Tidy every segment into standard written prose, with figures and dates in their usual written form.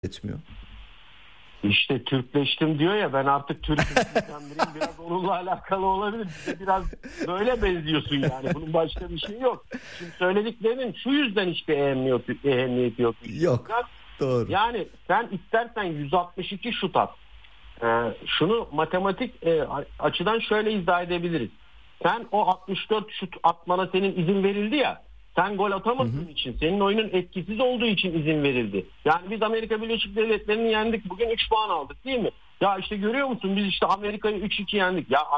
etmiyor? İşte Türkleştim diyor ya, ben artık Türkleştim biraz onunla alakalı olabilir. Bize biraz böyle benziyorsun yani. Bunun başka bir şey yok. Şimdi söylediklerinin şu yüzden hiçbir ehemmiyeti yok. Yok. Doğru. Yani sen istersen 162 şut at. Şunu matematik açıdan şöyle izah edebiliriz. Sen o 64 şut atmana senin izin verildi ya. Sen gol atamadığın için, senin oyunun etkisiz olduğu için izin verildi. Yani biz Amerika Birleşik Devletleri'ni yendik. Bugün 3 puan aldık değil mi? Ya işte görüyor musun, biz işte Amerika'yı 3-2 yendik. Ya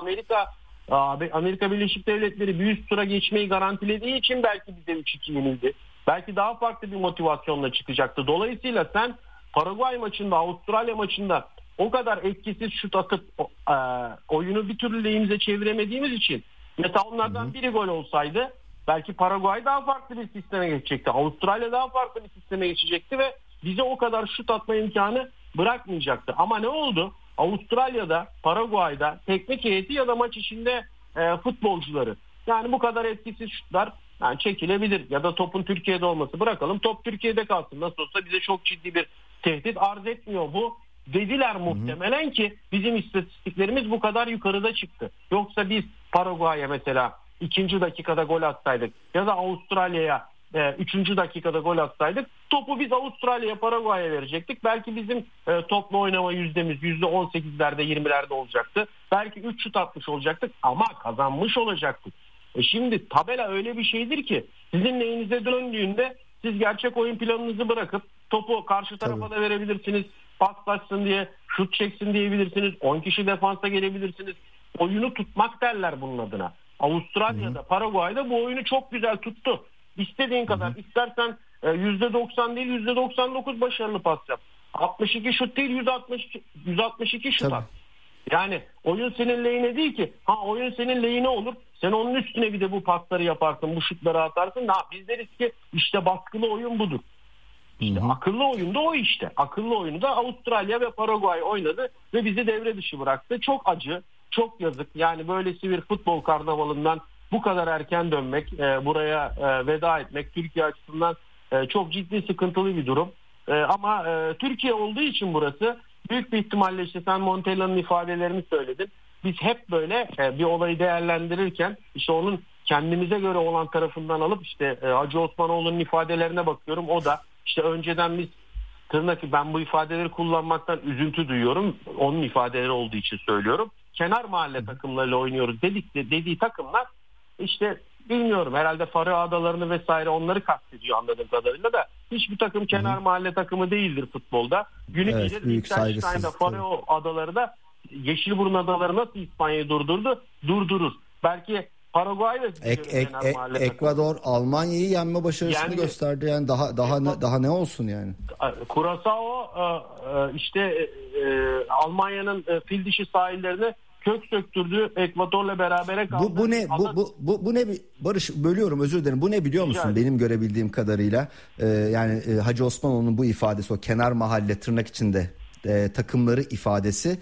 Amerika Birleşik Devletleri bir üst tura geçmeyi garantilediği için belki bize 3-2 yenildi. Belki daha farklı bir motivasyonla çıkacaktı. Dolayısıyla sen Paraguay maçında, Avustralya maçında o kadar etkisiz şut atıp oyunu bir türlü lehimize çeviremediğimiz için, mesela onlardan biri gol olsaydı belki Paraguay daha farklı bir sisteme geçecekti. Avustralya daha farklı bir sisteme geçecekti ve bize o kadar şut atma imkanı bırakmayacaktı. Ama ne oldu? Avustralya'da, Paraguay'da teknik heyeti ya da maç içinde futbolcuları. Yani bu kadar etkisiz şutlar yani çekilebilir. Ya da topun Türkiye'de olması, bırakalım top Türkiye'de kalsın. Nasıl olsa bize çok ciddi bir tehdit arz etmiyor bu. Dediler muhtemelen ki bizim istatistiklerimiz bu kadar yukarıda çıktı. Yoksa biz Paraguay'a mesela 2. dakikada gol atsaydık ya da Avustralya'ya 3. dakikada gol atsaydık, topu biz Avustralya'ya, Paraguay'a verecektik. Belki bizim topla oynama yüzdemiz %18'lerde 20'lerde olacaktı. Belki 3 şut atmış olacaktık ama kazanmış olacaktık. Şimdi tabela öyle bir şeydir ki sizin lehinize döndüğünde siz gerçek oyun planınızı bırakıp topu karşı tarafa da verebilirsiniz. Paslaşsın diye, şut çeksin diyebilirsiniz. 10 kişi defansa gelebilirsiniz. Oyunu tutmak derler bunun adına. Avustralya'da, Paraguay'da bu oyunu çok güzel tuttu. İstediğin kadar, istersen %90 değil %99 başarılı pas yap. 62 şut değil 162 şut at. Yani oyun senin lehine değil ki. Oyun senin lehine olur. Sen onun üstüne bir de bu pasları yaparsın, bu şutları atarsın. Biz deriz ki işte baskılı oyun budur. İşte akıllı oyun da o işte. Akıllı oyunu da Avustralya ve Paraguay oynadı ve bizi devre dışı bıraktı. Çok acı, çok yazık. Yani böylesi bir futbol karnavalından bu kadar erken dönmek, buraya veda etmek Türkiye açısından çok ciddi sıkıntılı bir durum. Ama Türkiye olduğu için burası büyük bir ihtimalle, işte sen Montella'nın ifadelerini söyledin. Biz hep böyle bir olayı değerlendirirken işte onun kendimize göre olan tarafından alıp işte Hacı Osmanoğlu'nun ifadelerine bakıyorum. O da işte önceden biz ben bu ifadeleri kullanmaktan üzüntü duyuyorum. Onun ifadeleri olduğu için söylüyorum. Kenar mahalle takımlarıyla oynuyoruz dediği takımlar işte bilmiyorum, herhalde Faroe Adaları'nı vesaire onları kastediyor anladığım kadarıyla da hiçbir takım kenar mahalle takımı değildir futbolda. Günü gelir Liechtenstein'da, Faroe Adaları da Yeşilburun Adaları nasıl İspanya'yı durdurur. Belki Paraguay da Ekvador Almanya'yı yenme başarısını gösterdi. Yani daha ne olsun yani. Curaçao işte Almanya'nın fil dişi sahillerini kök söktürdü. Ekvador'la berabere kaldı. Bu ne Barış, bölüyorum, özür dilerim. Bu ne biliyor musun? Benim görebildiğim kadarıyla yani Hacı Osmanoğlu'nun bu ifadesi, o kenar mahalle tırnak içinde takımları ifadesi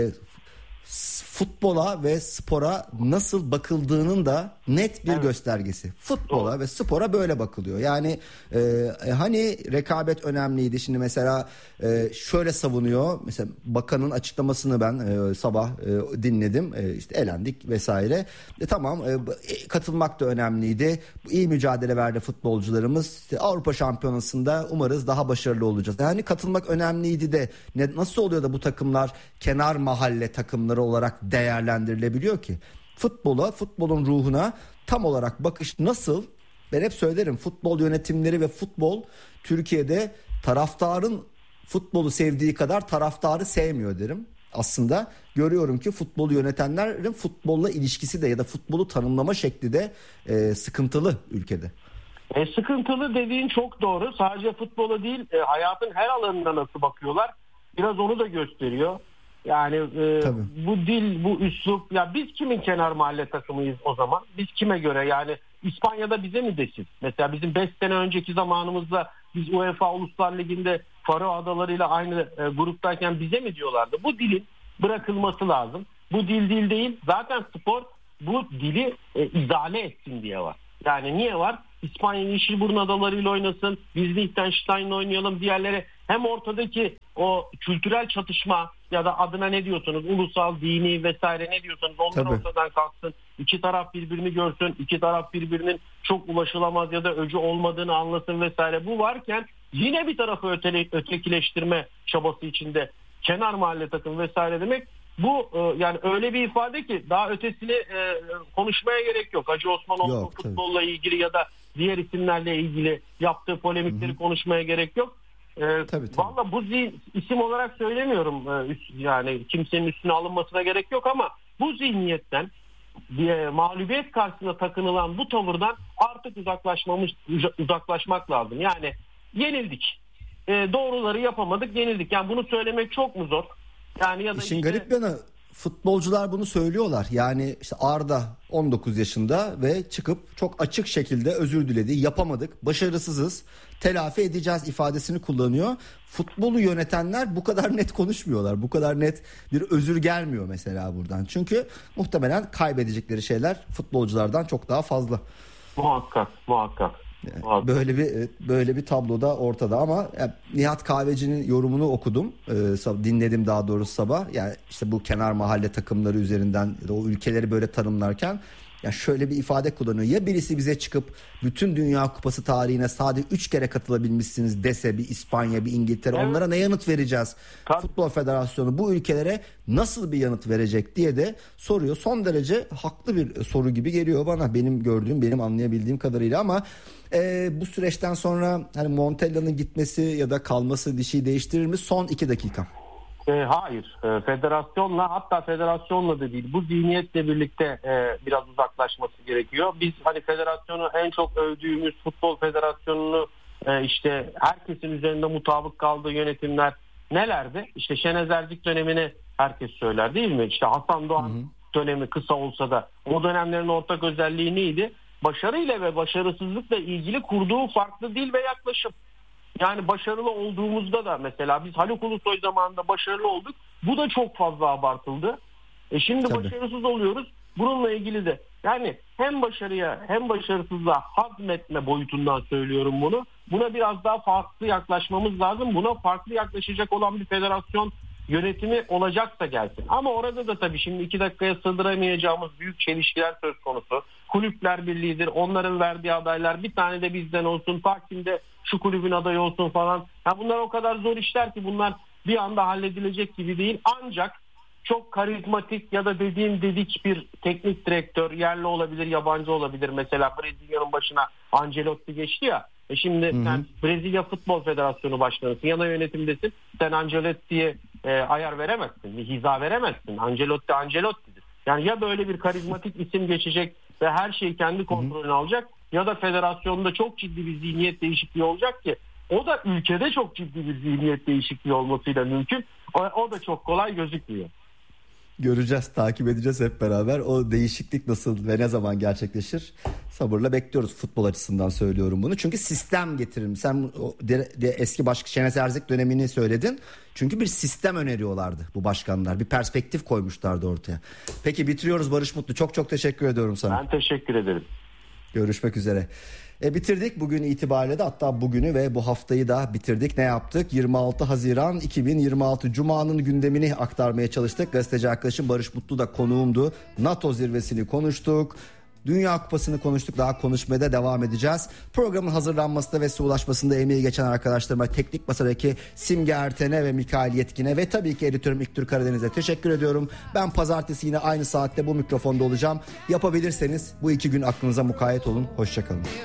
futbola ve spora nasıl bakıldığının da net bir göstergesi. Futbola ve spora böyle bakılıyor. Yani hani rekabet önemliydi. Şimdi mesela şöyle savunuyor. Mesela bakanın açıklamasını ben sabah dinledim. İşte elendik vesaire. Tamam, katılmak da önemliydi. İyi mücadele verdi futbolcularımız. İşte Avrupa Şampiyonası'nda umarız daha başarılı olacağız. Yani katılmak önemliydi de nasıl oluyor da bu takımlar kenar mahalle takımları olarak değerlendirilebiliyor ki? Futbolun ruhuna tam olarak bakış nasıl? Ben hep söylerim, futbol yönetimleri ve futbol Türkiye'de taraftarın futbolu sevdiği kadar taraftarı sevmiyor derim. Aslında görüyorum ki futbolu yönetenlerin futbolla ilişkisi de ya da futbolu tanımlama şekli de sıkıntılı ülkede. Sıkıntılı dediğin çok doğru. Sadece futbola değil, hayatın her alanına nasıl bakıyorlar biraz onu da gösteriyor. Yani bu dil, bu üslup, ya biz kimin kenar mahalle takımıyız o zaman? Biz kime göre, yani İspanya'da bize mi desin? Mesela bizim 5 sene önceki zamanımızda biz UEFA Uluslar Ligi'nde Faroe Adaları ile aynı gruptayken bize mi diyorlardı? Bu dilin bırakılması lazım. Bu dil değil. Zaten spor bu dili izale etsin diye var. Yani niye var? İspanya Yeşilburnu adalarıyla oynasın. Biz Liechtenstein'la oynayalım, diğerleri. Hem ortadaki o kültürel çatışma ya da adına ne diyorsunuz, ulusal, dini vesaire ne diyorsanız onlar ortadan kalksın. İki taraf birbirini görsün. İki taraf birbirinin çok ulaşılamaz ya da öcü olmadığını anlasın vesaire. Bu varken yine bir tarafı ötekileştirme çabası içinde kenar mahalle takım vesaire demek, bu yani öyle bir ifade ki daha ötesini konuşmaya gerek yok. Hacı Osmanoğlu futbolla ilgili ya da diğer isimlerle ilgili yaptığı polemikleri konuşmaya gerek yok. Valla bu isim olarak söylemiyorum, yani kimsenin üstüne alınmasına gerek yok ama bu zihniyetten, mağlubiyet karşısında takınılan bu tavırdan artık uzaklaşmak lazım. Yani yenildik, doğruları yapamadık, yenildik. Yani bunu söylemek çok mu zor? Yani ya da İşin garip yanı, futbolcular bunu söylüyorlar. Yani işte Arda 19 yaşında ve çıkıp çok açık şekilde özür diledi. Yapamadık, başarısızız, telafi edeceğiz ifadesini kullanıyor. Futbolu yönetenler bu kadar net konuşmuyorlar. Bu kadar net bir özür gelmiyor mesela buradan. Çünkü muhtemelen kaybedecekleri şeyler futbolculardan çok daha fazla. Muhakkak. Yani böyle bir tablo da ortada ama Nihat Kahveci'nin yorumunu okudum, dinledim daha doğrusu sabah. Yani işte bu kenar mahalle takımları üzerinden ya da o ülkeleri böyle tanımlarken ya şöyle bir ifade kullanıyor. Ya birisi bize çıkıp bütün Dünya Kupası tarihine sadece 3 kere katılabilmişsiniz dese, bir İspanya, bir İngiltere, onlara ne yanıt vereceğiz? Futbol Federasyonu bu ülkelere nasıl bir yanıt verecek diye de soruyor. Son derece haklı bir soru gibi geliyor bana, benim gördüğüm, benim anlayabildiğim kadarıyla. Ama bu süreçten sonra hani Montella'nın gitmesi ya da kalması bir şey değiştirir mi? Son 2 dakika. Hayır. Hatta federasyonla da değil, bu zihniyetle birlikte biraz uzaklaşması gerekiyor. Biz hani federasyonu en çok övdüğümüz Futbol Federasyonu'nu işte herkesin üzerinde mutabık kaldığı yönetimler nelerdi? İşte Şenez Erzik dönemini herkes söyler değil mi? İşte Hasan Doğan dönemi kısa olsa da o dönemlerin ortak özelliği neydi? Başarıyla ve başarısızlıkla ilgili kurduğu farklı dil ve yaklaşım. Yani başarılı olduğumuzda da mesela biz Haluk Ulusoy zamanında başarılı olduk. Bu da çok fazla abartıldı. Şimdi başarısız oluyoruz. Bununla ilgili de yani hem başarıya hem başarısızlığa hazmetme boyutundan söylüyorum bunu. Buna biraz daha farklı yaklaşmamız lazım. Buna farklı yaklaşacak olan bir federasyon yönetimi olacaksa gelsin. Ama orada da tabii şimdi 2 dakikaya sığdıramayacağımız büyük çelişkiler söz konusu. Kulüpler Birliği'dir. Onların verdiği adaylar, bir tane de bizden olsun, Taksim'de şu kulübün adayı olsun falan. Ya bunlar o kadar zor işler ki bunlar bir anda halledilecek gibi değil. Ancak çok karizmatik ya da dedik bir teknik direktör, yerli olabilir, yabancı olabilir. Mesela Brezilya'nın başına Ancelotti geçti ya. Şimdi sen Brezilya Futbol Federasyonu başkanısın, yana yönetimdesin. Sen Ancelotti'ye ayar veremezsin, bir hiza veremezsin. Ancelotti'dir. Yani ya böyle bir karizmatik isim geçecek ve her şeyi kendi kontrolüne alacak, ya da federasyonda çok ciddi bir zihniyet değişikliği olacak ki o da ülkede çok ciddi bir zihniyet değişikliği olmasıyla mümkün. O da çok kolay gözükmüyor. Göreceğiz, takip edeceğiz hep beraber. O değişiklik nasıl ve ne zaman gerçekleşir? Sabırla bekliyoruz, futbol açısından söylüyorum bunu. Çünkü sistem getiririm. Sen eski başkan Şenez Erzik dönemini söyledin. Çünkü bir sistem öneriyorlardı bu başkanlar. Bir perspektif koymuşlardı ortaya. Peki bitiriyoruz Barış Mutlu. Çok çok teşekkür ediyorum sana. Ben teşekkür ederim. Görüşmek üzere. Bitirdik bugün itibariyle de, hatta bugünü ve bu haftayı da bitirdik. Ne yaptık? 26 Haziran 2026 Cuma'nın gündemini aktarmaya çalıştık. Gazeteci arkadaşım Barış Mutlu da konuğumdu. NATO zirvesini konuştuk. Dünya Kupası'nı konuştuk. Daha konuşmaya da devam edeceğiz. Programın hazırlanmasında ve size ulaşmasında emeği geçen arkadaşlarıma, teknik masadaki Simge Erten'e ve Mikail Yetkin'e ve tabii ki editörüm İlktür Karadeniz'e teşekkür ediyorum. Ben pazartesi yine aynı saatte bu mikrofonda olacağım. Yapabilirseniz bu 2 gün aklınıza mukayyet olun. Hoşçakalın.